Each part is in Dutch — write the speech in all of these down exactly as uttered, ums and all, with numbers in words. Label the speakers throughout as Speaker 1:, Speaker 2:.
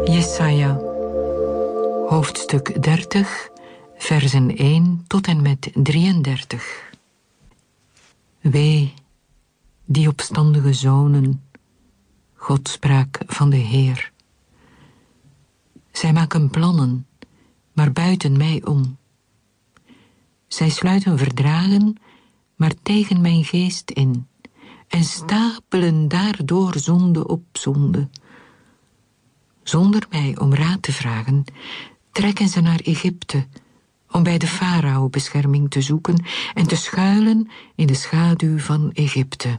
Speaker 1: Jesaja, hoofdstuk dertig, versen één tot en met drieëndertig. Wee, die opstandige zonen, God sprak van de Heer. Zij maken plannen, maar buiten mij om. Zij sluiten verdragen, maar tegen mijn geest in, en stapelen daardoor zonde op zonde. Zonder mij om raad te vragen, trekken ze naar Egypte, om bij de farao bescherming te zoeken en te schuilen in de schaduw van Egypte.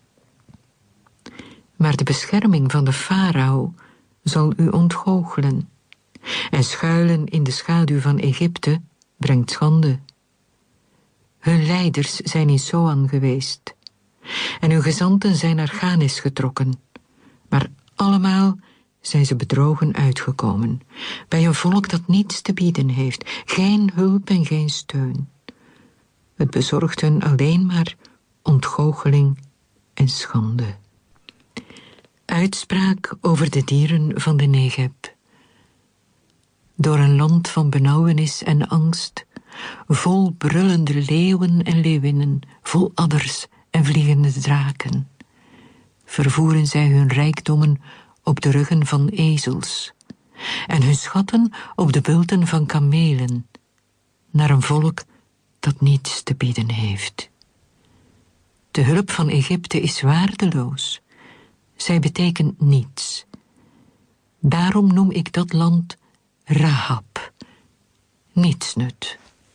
Speaker 1: Maar de bescherming van de farao zal u ontgoochelen, en schuilen in de schaduw van Egypte brengt schande. Hun leiders zijn in Soan geweest, en hun gezanten zijn naar Ganis getrokken, maar allemaal zijn ze bedrogen uitgekomen, bij een volk dat niets te bieden heeft, geen hulp en geen steun. Het bezorgt hun alleen maar ontgoocheling en schande. Uitspraak over de dieren van de Negeb. Door een land van benauwenis en angst, vol brullende leeuwen en leeuwinnen, vol adders en vliegende draken, vervoeren zij hun rijkdommen op de ruggen van ezels en hun schatten op de bulten van kamelen, naar een volk dat niets te bieden heeft. De hulp van Egypte is waardeloos. Zij betekent niets. Daarom noem ik dat land Rahab, nietsnut.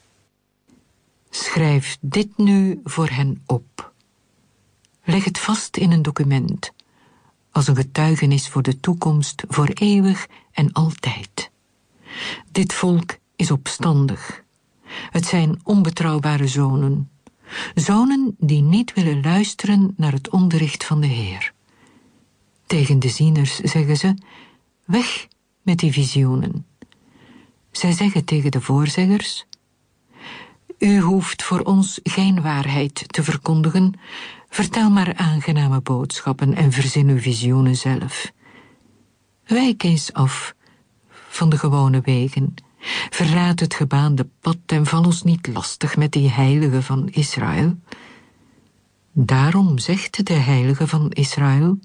Speaker 1: Schrijf dit nu voor hen op. Leg het vast in een document, als een getuigenis voor de toekomst, voor eeuwig en altijd. Dit volk is opstandig. Het zijn onbetrouwbare zonen. Zonen die niet willen luisteren naar het onderricht van de Heer. Tegen de zieners zeggen ze, weg met die visioenen. Zij zeggen tegen de voorzeggers, u hoeft voor ons geen waarheid te verkondigen, vertel maar aangename boodschappen en verzin uw visioenen zelf. Wijk eens af van de gewone wegen, verraad het gebaande pad en val ons niet lastig met die heilige van Israël. Daarom zegt de heilige van Israël,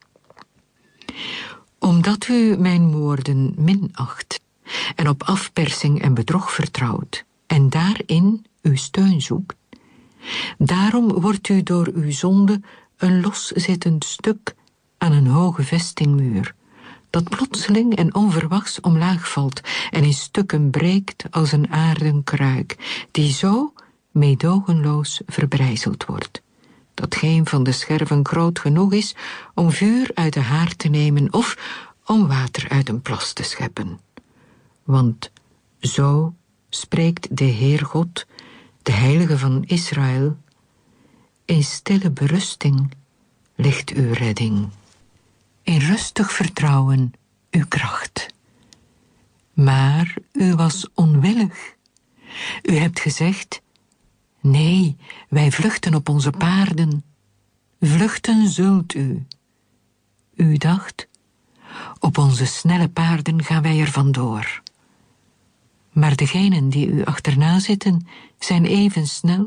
Speaker 1: omdat u mijn woorden minacht en op afpersing en bedrog vertrouwt en daarin uw steun zoekt, daarom wordt u door uw zonde een loszittend stuk aan een hoge vestingmuur, dat plotseling en onverwachts omlaag valt en in stukken breekt als een aarden kruik, die zo meedogenloos verbrijzeld wordt, dat geen van de scherven groot genoeg is om vuur uit de haard te nemen of om water uit een plas te scheppen. Want zo spreekt de Heer God, de heilige van Israël, in stille berusting ligt uw redding. In rustig vertrouwen uw kracht. Maar u was onwillig. U hebt gezegd, nee, wij vluchten op onze paarden. Vluchten zult u. U dacht, op onze snelle paarden gaan wij er vandoor. Maar degenen die u achterna zitten, zijn even snel.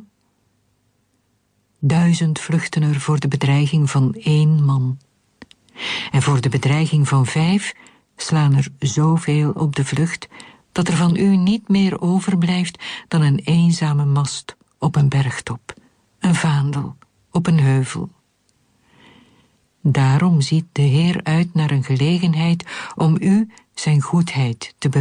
Speaker 1: Duizend vluchten er voor de bedreiging van één man. En voor de bedreiging van vijf slaan er zoveel op de vlucht, dat er van u niet meer overblijft dan een eenzame mast op een bergtop, een vaandel op een heuvel. Daarom ziet de Heer uit naar een gelegenheid om u zijn goedheid te bewijzen.